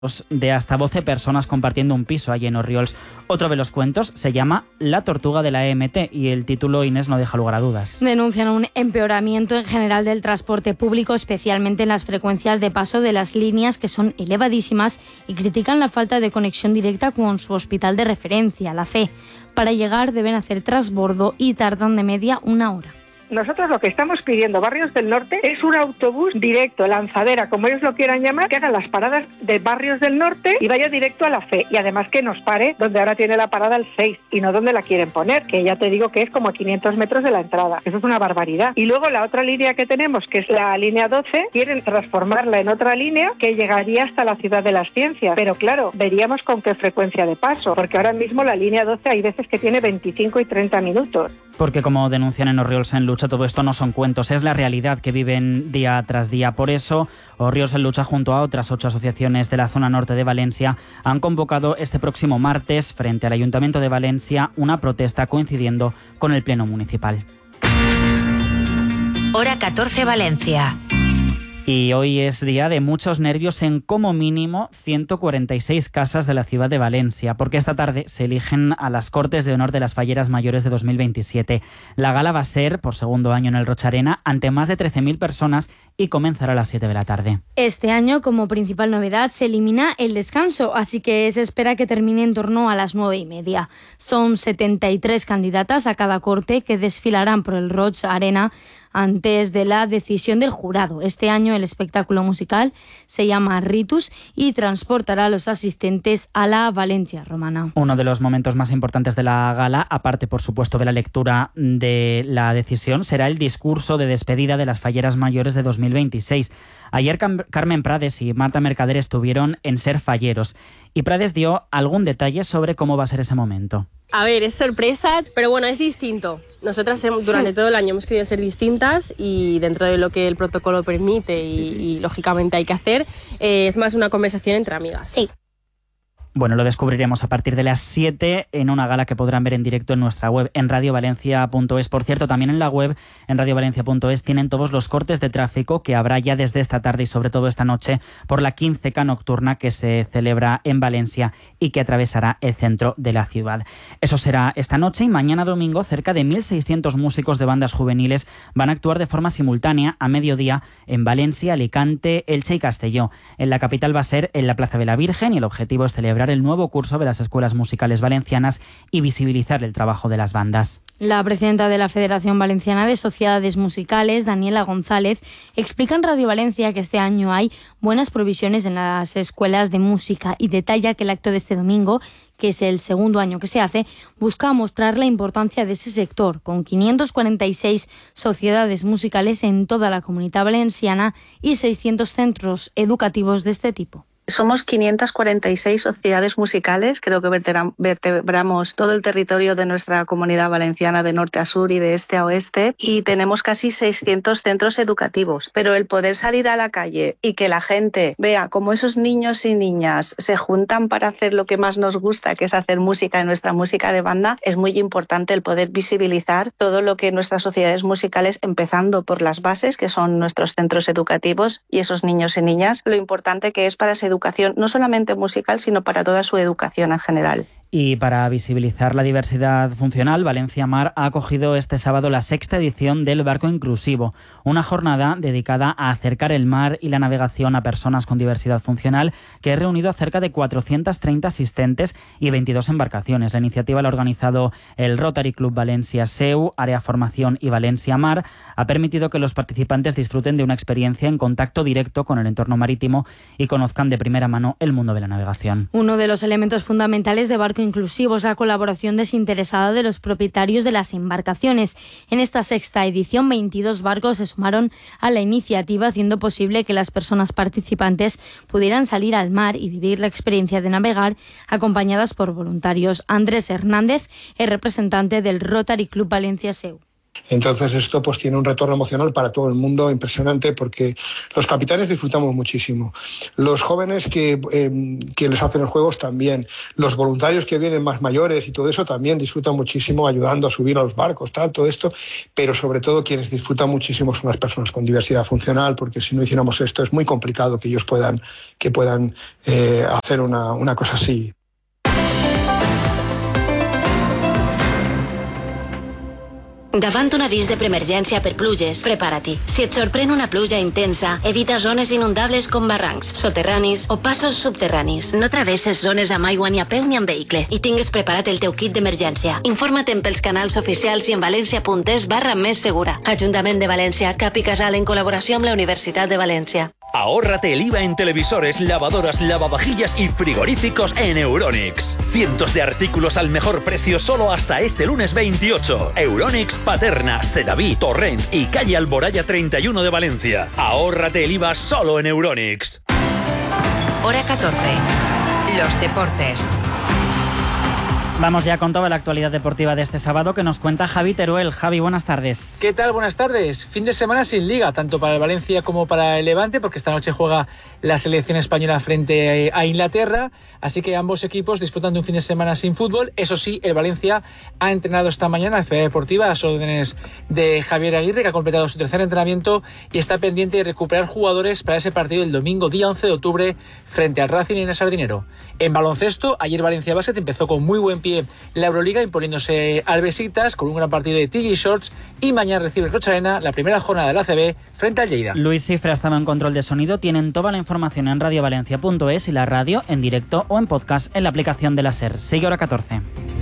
de hasta 12 personas compartiendo un piso allí en Orriols. Otro de los cuentos se llama La tortuga de la EMT y el título, Inés, no deja lugar a dudas. Denuncian un empeoramiento en general del transporte público, especialmente en las frecuencias de paso de las líneas, que son elevadísimas, y critican la falta de conexión directa con su hospital de referencia, la FE. Para llegar deben hacer transbordo y tardan de media 1 hora. Nosotros lo que estamos pidiendo, Barrios del Norte, es un autobús directo, lanzadera, como ellos lo quieran llamar, que haga las paradas de Barrios del Norte y vaya directo a la FE. Y además que nos pare donde ahora tiene la parada el 6 y no donde la quieren poner, que ya te digo que es como a 500 metros de la entrada. Eso es una barbaridad. Y luego la otra línea que tenemos, que es la línea 12, quieren transformarla en otra línea que llegaría hasta la Ciudad de las Ciencias. Pero claro, veríamos con qué frecuencia de paso, porque ahora mismo la línea 12 hay veces que tiene 25 y 30 minutos. Porque como denuncian en Orriols en Lucha, todo esto no son cuentos, es la realidad que viven día tras día. Por eso, Orriols en Lucha, junto a otras 8 asociaciones de la zona norte de Valencia, han convocado este próximo martes, frente al Ayuntamiento de Valencia, una protesta coincidiendo con el Pleno Municipal. Hora 14 Valencia. Y hoy es día de muchos nervios en como mínimo 146 casas de la ciudad de Valencia, porque esta tarde se eligen a las Cortes de Honor de las Falleras Mayores de 2027. La gala va a ser, por segundo año en el Rocha Arena, ante más de 13.000 personas y comenzará a las 7 de la tarde. Este año, como principal novedad, se elimina el descanso, así que se espera que termine en torno a las 9:30. Son 73 candidatas a cada corte que desfilarán por el Rocha Arena antes de la decisión del jurado. Este año el espectáculo musical se llama Ritus y transportará a los asistentes a la Valencia romana. Uno de los momentos más importantes de la gala, aparte por supuesto de la lectura de la decisión, será el discurso de despedida de las Falleras Mayores de 2026. Ayer Carmen Prades y Marta Mercader estuvieron en Ser Falleros y Prades dio algún detalle sobre cómo va a ser ese momento. A ver, es sorpresa, pero bueno, es distinto. Nosotras durante todo el año hemos querido ser distintas y dentro de lo que el protocolo permite y lógicamente hay que hacer, es más una conversación entre amigas. Sí. Bueno, lo descubriremos a partir de las 7 en una gala que podrán ver en directo en nuestra web, en radiovalencia.es. Por cierto, también en la web, en radiovalencia.es, tienen todos los cortes de tráfico que habrá ya desde esta tarde y sobre todo esta noche por la 15K nocturna que se celebra en Valencia y que atravesará el centro de la ciudad. Eso será esta noche y mañana domingo cerca de 1.600 músicos de bandas juveniles van a actuar de forma simultánea a mediodía en Valencia, Alicante, Elche y Castelló. En la capital va a ser en la Plaza de la Virgen y el objetivo es celebrar el nuevo curso de las escuelas musicales valencianas y visibilizar el trabajo de las bandas. La presidenta de la Federación Valenciana de Sociedades Musicales, Daniela González, explica en Radio Valencia que este año hay buenas provisiones en las escuelas de música y detalla que el acto de este domingo, que es el segundo año que se hace, busca mostrar la importancia de ese sector, con 546 sociedades musicales en toda la Comunidad Valenciana y 600 centros educativos de este tipo. Somos 546 sociedades musicales, creo que vertebramos todo el territorio de nuestra Comunidad Valenciana de norte a sur y de este a oeste, y tenemos casi 600 centros educativos. Pero el poder salir a la calle y que la gente vea cómo esos niños y niñas se juntan para hacer lo que más nos gusta, que es hacer música en nuestra música de banda, es muy importante el poder visibilizar todo lo que nuestras sociedades musicales, empezando por las bases, que son nuestros centros educativos y esos niños y niñas, lo importante que es para esa educación, no solamente musical, sino para toda su educación en general. Y para visibilizar la diversidad funcional, Valencia Mar ha acogido este sábado la 6ª edición del Barco Inclusivo, una jornada dedicada a acercar el mar y la navegación a personas con diversidad funcional que ha reunido a cerca de 430 asistentes y 22 embarcaciones. La iniciativa la ha organizado el Rotary Club Valencia SEU, Área Formación y Valencia Mar. Ha permitido que los participantes disfruten de una experiencia en contacto directo con el entorno marítimo y conozcan de primera mano el mundo de la navegación. Uno de los elementos fundamentales de Barco Inclusivo es la colaboración desinteresada de los propietarios de las embarcaciones. En esta 6ª edición, 22 barcos se sumaron a la iniciativa, haciendo posible que las personas participantes pudieran salir al mar y vivir la experiencia de navegar acompañadas por voluntarios. Andrés Hernández es representante del Rotary Club Valencia SEU. Entonces esto pues tiene un retorno emocional para todo el mundo impresionante, porque los capitanes disfrutamos muchísimo, los jóvenes que les hacen los juegos también, los voluntarios que vienen más mayores y todo eso también disfrutan muchísimo ayudando a subir a los barcos, todo esto, pero sobre todo quienes disfrutan muchísimo son las personas con diversidad funcional, porque si no hiciéramos esto es muy complicado que ellos puedan hacer una cosa así. Davant un avís de preemergència per pluges, prepara-t'hi. Si et sorprèn una pluja intensa, evita zones inundables com barrancs, soterranis o passos subterranis. No travesses zones amb aigua ni a peu ni amb vehicle i tingues preparat el teu kit d'emergència. Informa't pels canals oficials i en valencia.es/més segura. Ajuntament de València, Cap i Casal en col·laboració amb la Universitat de València. Ahórrate el IVA en televisores, lavadoras, lavavajillas y frigoríficos en Euronics. Cientos de artículos al mejor precio solo hasta este lunes 28. Euronics Paterna, Sedaví, Torrent y calle Alboraya 31 de Valencia. Ahórrate el IVA solo en Euronics. Hora 14. Los deportes. Vamos ya con toda la actualidad deportiva de este sábado que nos cuenta Javi Teruel. Javi, buenas tardes. ¿Qué tal? Buenas tardes. Fin de semana sin liga, tanto para el Valencia como para el Levante, porque esta noche juega la selección española frente a Inglaterra, así que ambos equipos disfrutan de un fin de semana sin fútbol. Eso sí, el Valencia ha entrenado esta mañana en Ciudad Deportiva a las órdenes de Javier Aguirre, que ha completado su tercer entrenamiento y está pendiente de recuperar jugadores para ese partido el domingo día 11 de octubre frente al Racing en el Sardinero. En baloncesto, ayer Valencia Basket empezó con muy buen pie la Euroliga, imponiéndose al Besiktas con un gran partido de TJ Shorts, y mañana recibe el Rocha Arena la primera jornada del ACB frente al Lleida. Luis Cifra estaba en control de sonido. Tienen toda la información en radiovalencia.es y la radio en directo o en podcast en la aplicación de la SER. Sigue Hora 14.